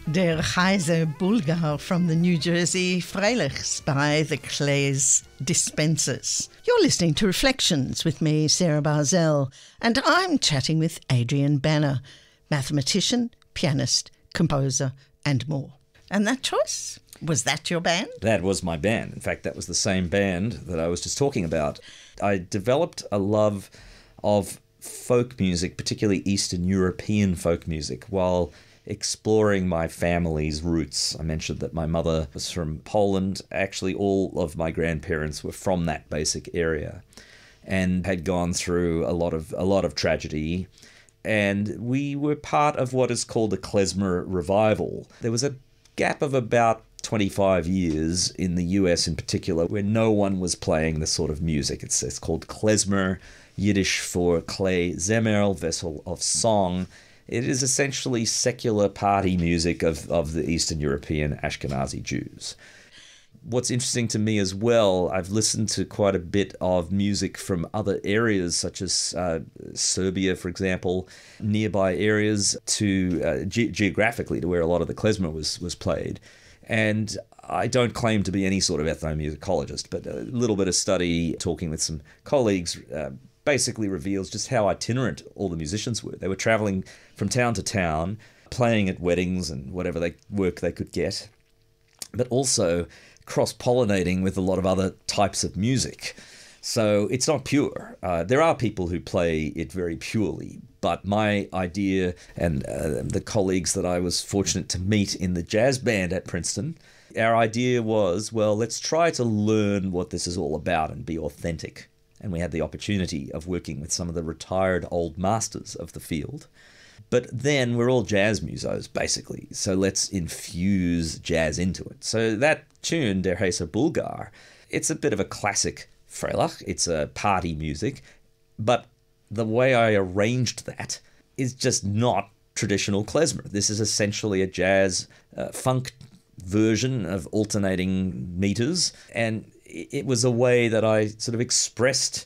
Der Heiser Bulgar from the New Jersey Freilichs by the Clays Dispensers. You're listening to Reflections with me, Sarah Barzell, and I'm chatting with Adrian Banner, mathematician, pianist, composer, and more. And that choice, was that your band? That was my band. In fact, that was the same band that I was just talking about. I developed a love of folk music, particularly Eastern European folk music, while exploring my family's roots. I mentioned that my mother was from Poland. Actually, all of my grandparents were from that basic area and had gone through a lot of tragedy. And we were part of what is called the klezmer revival. There was a gap of about 25 years in the US in particular where no one was playing this sort of music. It's called klezmer, Yiddish for klezmer, vessel of song. It is essentially secular party music of the Eastern European Ashkenazi Jews. What's interesting to me as well, I've listened to quite a bit of music from other areas, such as Serbia, for example, nearby areas to geographically to where a lot of the klezmer was played. And I don't claim to be any sort of ethnomusicologist, but a little bit of study, talking with some colleagues, basically reveals just how itinerant all the musicians were. They were traveling from town to town, playing at weddings and whatever work they could get, but also cross-pollinating with a lot of other types of music. So it's not pure. There are people who play it very purely, but my idea and the colleagues that I was fortunate to meet in the jazz band at Princeton, our idea was, well, let's try to learn what this is all about and be authentic. And we had the opportunity of working with some of the retired old masters of the field. But then we're all jazz musos, basically, so let's infuse jazz into it. So that tune, Der Heiser Bulgar, it's a bit of a classic Freilach. It's a party music, but the way I arranged that is just not traditional klezmer. This is essentially a jazz funk version of alternating meters, and it was a way that I sort of expressed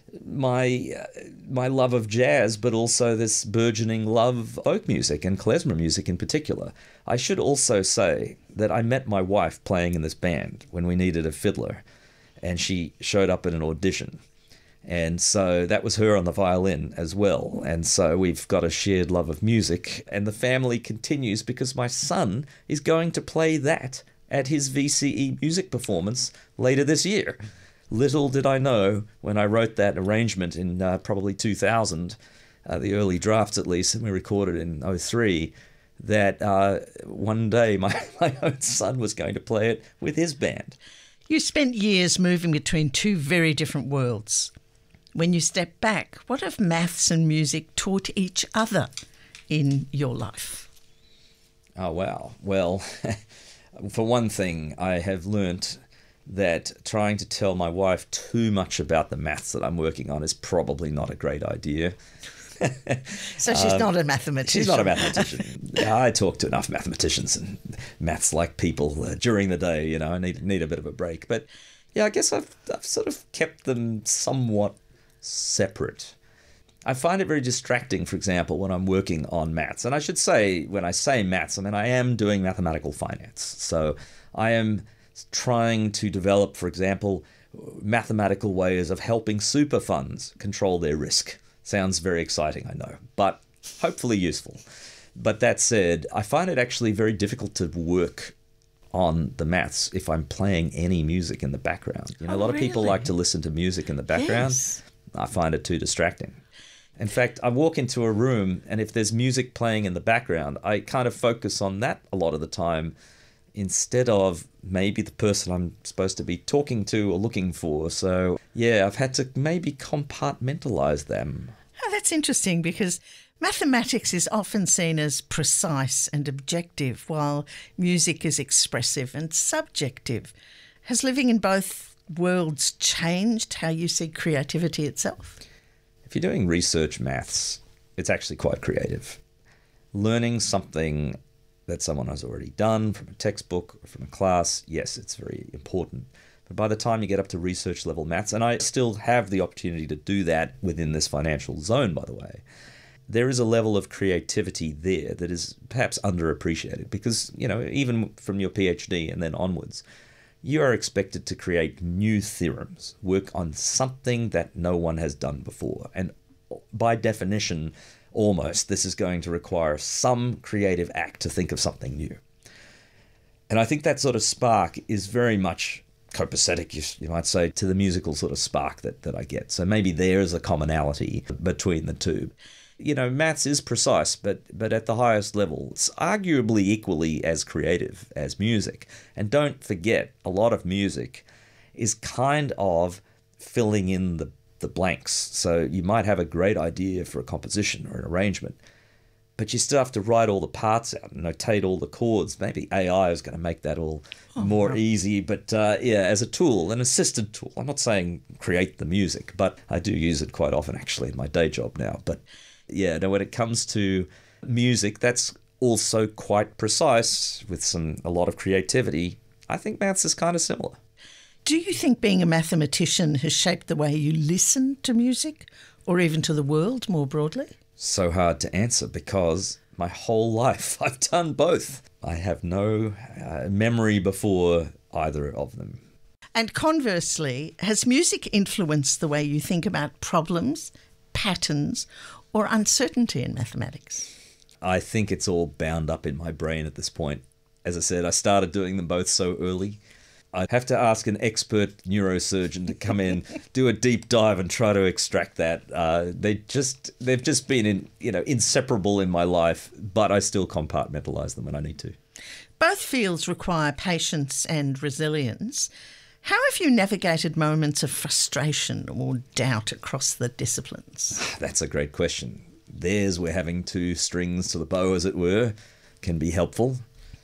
my love of jazz, but also this burgeoning love of folk music and klezmer music in particular. I should also say that I met my wife playing in this band when we needed a fiddler, and she showed up at an audition. And so that was her on the violin as well. And so we've got a shared love of music, and the family continues because my son is going to play that at his VCE music performance later this year. Little did I know when I wrote that arrangement in probably 2000, the early drafts at least, and we recorded in 2003, that one day my own son was going to play it with his band. You spent years moving between two very different worlds. When you step back, what have maths and music taught each other in your life? Oh, wow. Well, for one thing, I have learnt that trying to tell my wife too much about the maths that I'm working on is probably not a great idea. So she's not a mathematician. She's not a mathematician. I talk to enough mathematicians and maths like people during the day. You know, I need a bit of a break. But yeah, I guess I've sort of kept them somewhat separate. I find it very distracting, for example, when I'm working on maths. And I should say, when I say maths, I mean I am doing mathematical finance. So I am trying to develop, for example, mathematical ways of helping super funds control their risk. Sounds very exciting, I know, but hopefully useful. But that said, I find it actually very difficult to work on the maths if I'm playing any music in the background. You know, a lot of people like to listen to music in the background. Yes. I find it too distracting. In fact, I walk into a room and if there's music playing in the background, I kind of focus on that a lot of the time instead of maybe the person I'm supposed to be talking to or looking for. So, yeah, I've had to maybe compartmentalize them. Oh, that's interesting because mathematics is often seen as precise and objective, while music is expressive and subjective. Has living in both worlds changed how you see creativity itself? If you're doing research maths, it's actually quite creative. Learning something that someone has already done from a textbook or from a class, yes, it's very important. But by the time you get up to research level maths, and I still have the opportunity to do that within this financial zone, by the way, there is a level of creativity there that is perhaps underappreciated because, even from your PhD and then onwards, you are expected to create new theorems, work on something that no one has done before. And by definition, almost, this is going to require some creative act to think of something new. And I think that sort of spark is very much copacetic, you might say, to the musical sort of spark that I get. So maybe there is a commonality between the two. Maths is precise, but at the highest level, it's arguably equally as creative as music. And don't forget, a lot of music is kind of filling in the blanks. So you might have a great idea for a composition or an arrangement, but you still have to write all the parts out and notate all the chords. Maybe AI is going to make that all more easy, but as a tool, an assisted tool. I'm not saying create the music, but I do use it quite often actually in my day job now. But when it comes to music, that's also quite precise with a lot of creativity. I think maths is kind of similar. Do you think being a mathematician has shaped the way you listen to music or even to the world more broadly? So hard to answer because my whole life I've done both. I have no memory before either of them. And conversely, has music influenced the way you think about problems, patterns, or uncertainty in mathematics? I think it's all bound up in my brain at this point. As I said, I started doing them both so early. I'd have to ask an expert neurosurgeon to come in, do a deep dive and try to extract that. They've just been inseparable in my life, but I still compartmentalize them when I need to. Both fields require patience and resilience. How have you navigated moments of frustration or doubt across the disciplines? That's a great question. There's where having two strings to the bow, as it were, can be helpful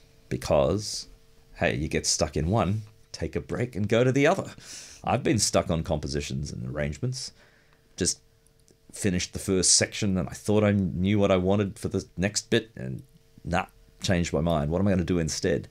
because, hey, you get stuck in one, take a break and go to the other. I've been stuck on compositions and arrangements. Just finished the first section and I thought I knew what I wanted for the next bit and changed my mind. What am I going to do instead?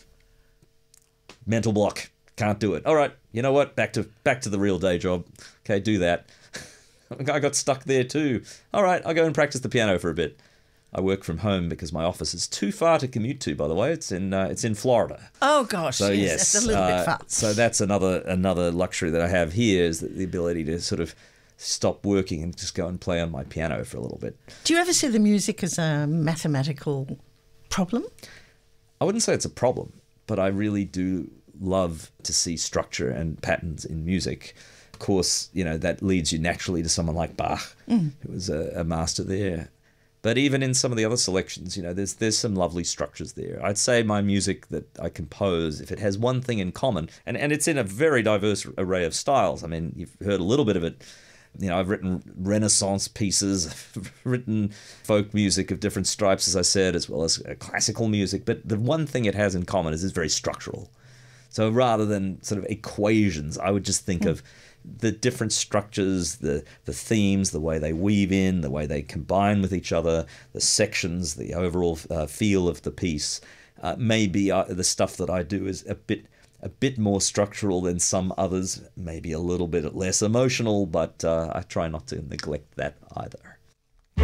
Mental block. Can't do it. All right, you know what? Back to the real day job. Okay, do that. I got stuck there too. All right, I'll go and practice the piano for a bit. I work from home because my office is too far to commute to, by the way. It's in Florida. Oh, gosh, so, yes, that's a little bit far. So that's another luxury that I have here is the ability to sort of stop working and just go and play on my piano for a little bit. Do you ever see the music as a mathematical problem? I wouldn't say it's a problem, but I really do love to see structure and patterns in music. Of course, that leads you naturally to someone like Bach, who was a master there. But even in some of the other selections, there's some lovely structures there. I'd say my music that I compose, if it has one thing in common, and it's in a very diverse array of styles. I mean, you've heard a little bit of it. I've written Renaissance pieces, I've written folk music of different stripes, as I said, as well as classical music. But the one thing it has in common is it's very structural. So rather than sort of equations, I would just think of the different structures, the themes, the way they weave in, the way they combine with each other, the sections, the overall feel of the piece. Maybe the stuff that I do is a bit more structural than some others, maybe a little bit less emotional, but I try not to neglect that either.